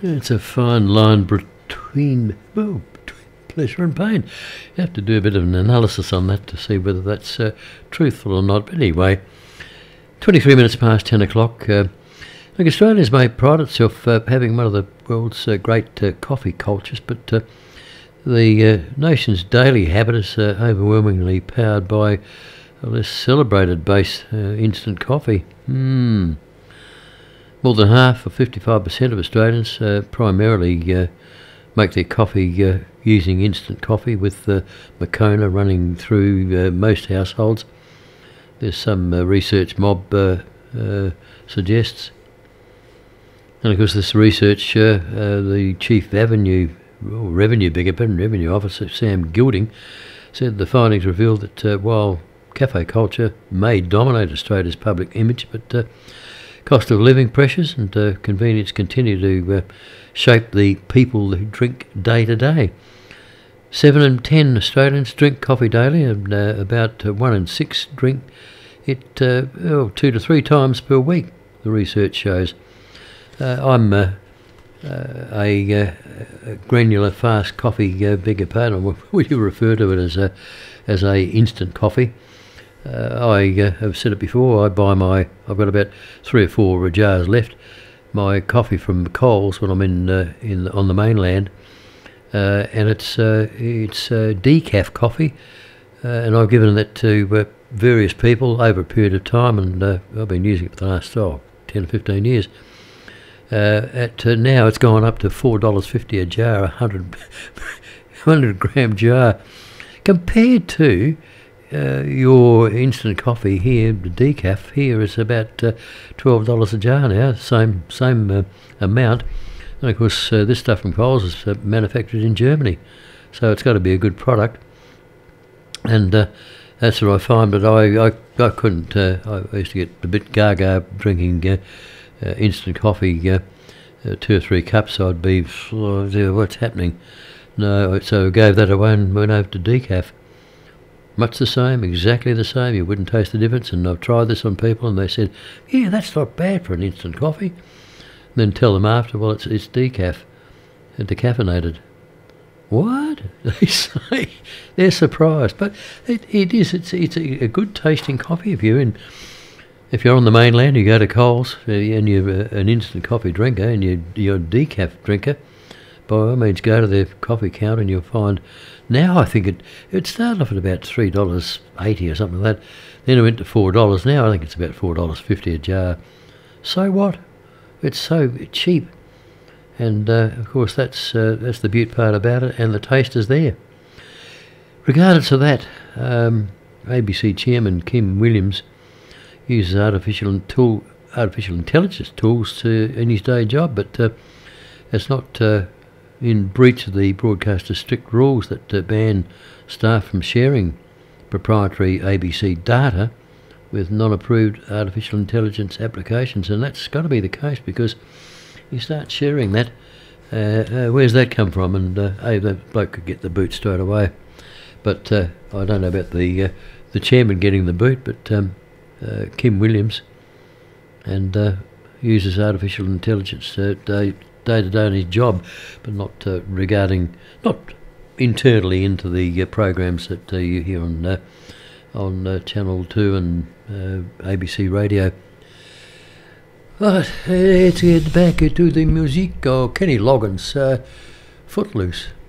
It's a fine line between pleasure and pain. You have to do a bit of an analysis on that to see whether that's truthful or not. But anyway, 23 minutes past 10 o'clock. Look, Australia's may pride itself having one of the world's great coffee cultures, but the nation's daily habit is overwhelmingly powered by a less celebrated base, instant coffee. More than half, or 55% of Australians, primarily make their coffee using instant coffee, with Moccona running through most households. There's some research Mob suggests. And of course this research, the Chief Revenue Officer, Sam Gilding, said the findings revealed that while cafe culture may dominate Australia's public image, but cost of living pressures and convenience continue to shape the people who drink day to day. 7 in 10 Australians drink coffee daily, and about 1 in 6 drink it 2 to 3 times per week, the research shows. I'm a granular fast coffee, bigger pardon, would you refer to it as a instant coffee? I have said it before. I've got about 3 or 4 jars left. My coffee from Coles when I'm on the mainland, and it's decaf coffee, and I've given that to various people over a period of time, and I've been using it for the last 10 or 15 years. Now it's gone up to $4.50 a jar, 100 gram jar, compared to your instant coffee here. The decaf here is about $12 a jar now, same amount. And of course this stuff from Coles is manufactured in Germany, so it's got to be a good product. And that's what I find. But I couldn't. I used to get a bit gaga drinking instant coffee, 2 or 3 cups. I'd be, what's happening? No, so I gave that away and went over to decaf. Much the same, exactly the same. You wouldn't taste the difference. And I've tried this on people, and they said, "Yeah, that's not bad for an instant coffee." And then tell them after, well, it's decaf, decaffeinated. What? They say. They're surprised, but it is. It's a good tasting coffee. If you're on the mainland, you go to Coles and you're an instant coffee drinker, and you're a decaf drinker, by all means go to their coffee counter, and you'll find. Now I think it started off at about $3.80 or something like that. Then it went to $4. Now I think it's about $4.50 a jar. So what? It's so cheap, and of course that's the beaut part about it, and the taste is there. Regardless of that, ABC Chairman Kim Williams uses artificial intelligence tools in his day job, but it's not in breach of the broadcaster's strict rules that ban staff from sharing proprietary ABC data with non-approved artificial intelligence applications. And that's got to be the case, because you start sharing that, where's that come from? And the bloke could get the boot straight away. But I don't know about the chairman getting the boot, but Kim Williams, and uses artificial intelligence day to day in his job, but not internally into the programs that you hear on Channel 2 and ABC Radio. But let's get back to the music. Kenny Loggins, Footloose.